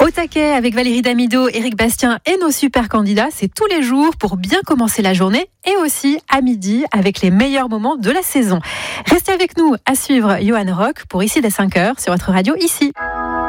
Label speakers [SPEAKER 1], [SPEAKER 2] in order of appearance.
[SPEAKER 1] Au taquet avec Valérie Damido, Éric Bastien et nos super candidats, c'est tous les jours pour bien commencer la journée et aussi à midi avec les meilleurs moments de la saison. Restez avec nous à suivre Johan Rock pour Ici dès 5h sur votre radio Ici.